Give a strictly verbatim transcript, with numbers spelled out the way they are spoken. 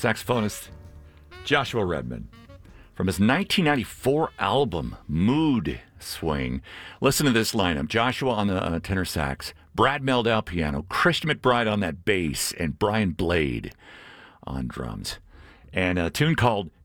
saxophonist Joshua Redman from his nineteen ninety-four album, Mood Swing. Listen to this lineup. Joshua on the uh, tenor sax, Brad Meldau piano, Christian McBride on that bass, and Brian Blade on drums. And a tune called